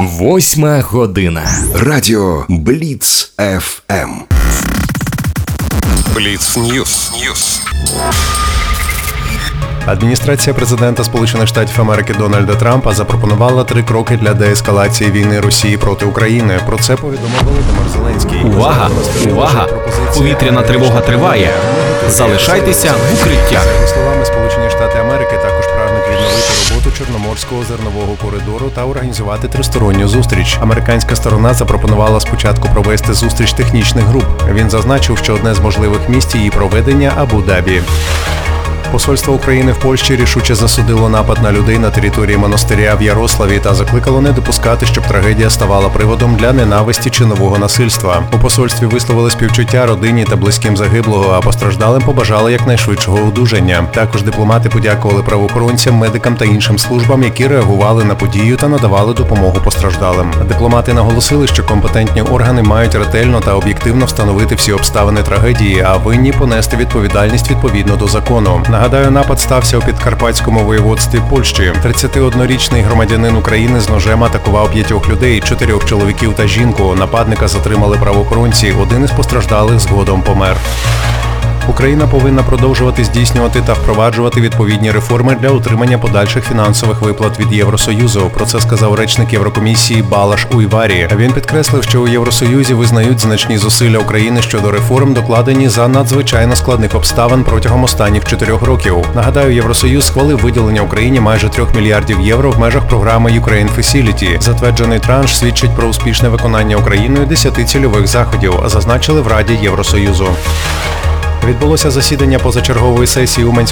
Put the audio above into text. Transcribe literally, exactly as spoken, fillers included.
Восьма година. Радіо Бліц еф ем. Бліц Ньюс. Ньюс. Адміністрація президента Сполучених Штатів Америки Дональда Трампа запропонувала три кроки для деескалації війни Росії проти України. Про це повідомив Володимир Зеленський. Увага! Увага! Повітряна тривога триває. Залишайтеся в укриттях. За його словами, Сполучені Штати Америки також прагнуть відновити роботу Чорноморського зернового коридору та організувати тристоронню зустріч. Американська сторона запропонувала спочатку провести зустріч технічних груп. Він зазначив, що одне з можливих місць її проведення – Абу-Дабі. Посольство України в Польщі рішуче засудило напад на людей на території монастиря в Ярославі та закликало не допускати, щоб трагедія ставала приводом для ненависті чи нового насильства. У посольстві висловили співчуття родині та близьким загиблого, а постраждалим побажали якнайшвидшого одужання. Також дипломати подякували правоохоронцям, медикам та іншим службам, які реагували на подію та надавали допомогу постраждалим. Дипломати наголосили, що компетентні органи мають ретельно та об'єктивно встановити всі обставини трагедії, а винні понести відповідальність відповідно до закону. Нагадаю, напад стався у Підкарпатському воєводстві Польщі. тридцятиоднорічний громадянин України з ножем атакував п'ятьох людей, чотирьох чоловіків та жінку. Нападника затримали правоохоронці, один із постраждалих згодом помер. Україна повинна продовжувати здійснювати та впроваджувати відповідні реформи для утримання подальших фінансових виплат від Євросоюзу. Про це сказав речник Єврокомісії Балаш Уйварі. Він підкреслив, що у Євросоюзі визнають значні зусилля України щодо реформ, докладені за надзвичайно складних обставин протягом останніх чотирьох років. Нагадаю, Євросоюз схвалив виділення Україні майже трьох мільярдів євро в межах програми Ukraine Facility. Затверджений транш свідчить про успішне виконання Україною десяти цільових заходів, зазначили в Раді Євросоюзу. Відбулося засідання позачергової сесії Уманської